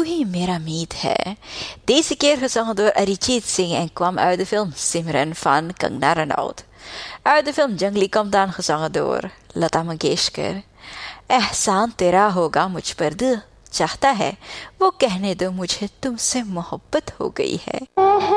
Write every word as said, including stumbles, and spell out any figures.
ही मेरा मीत है. Deze keer gezongen door Arijit Singh en kwam uit de film Simran van Kangana Ranaut. Uit de film Jungli komt dan gezongen door Lata Mangeshkar. एहसान तेरा होगा मुझ पर दिल चाहता है वो कहने दो मुझे तुमसे मोहब्बत हो गई है.